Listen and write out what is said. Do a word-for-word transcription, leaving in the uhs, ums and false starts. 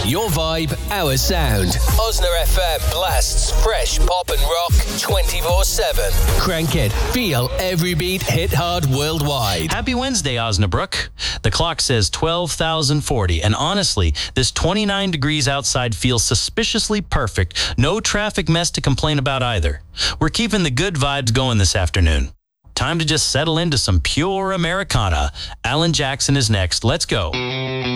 Your vibe, our sound. Osner F M blasts fresh pop and rock twenty-four seven. Crank it. Feel every beat hit hard worldwide. Happy Wednesday, Osnabrück. The clock says twelve thousand forty, and honestly, this twenty-nine degrees outside feels suspiciously perfect. No traffic mess to complain about either. We're keeping the good vibes going this afternoon. Time to just settle into some pure Americana. Alan Jackson is next. Let's go.